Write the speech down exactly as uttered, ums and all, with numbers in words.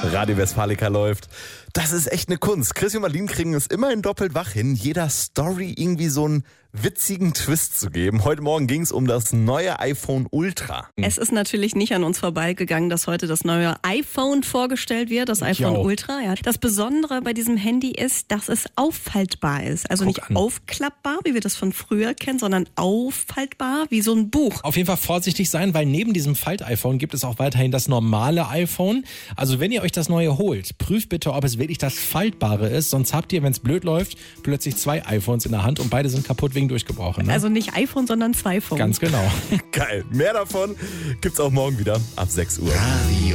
Radio Westfalica läuft. Das ist echt eine Kunst. Chris und Marlene kriegen es immerhin doppelt wach hin, jeder Story irgendwie so einen witzigen Twist zu geben. Heute Morgen ging es um das neue iPhone Ultra. Es ist natürlich nicht an uns vorbeigegangen, dass heute das neue iPhone vorgestellt wird, das iPhone Jo. Ultra. Ja. Das Besondere bei diesem Handy ist, dass es auffaltbar ist. Also Guck nicht an. aufklappbar, wie wir das von früher kennen, sondern auffaltbar, wie so ein Buch. Auf jeden Fall vorsichtig sein, weil neben diesem Falt-iPhone gibt es auch weiterhin das normale iPhone. Also wenn ihr euch das neue holt, prüft bitte, ob es wirklich das Faltbare ist. Sonst habt ihr, wenn es blöd läuft, plötzlich zwei iPhones in der Hand und beide sind kaputt wegen durchgebrochen. Ne? Also nicht iPhone, sondern zwei Phones. Ganz genau. Geil. Mehr davon gibt's auch morgen wieder ab sechs Uhr.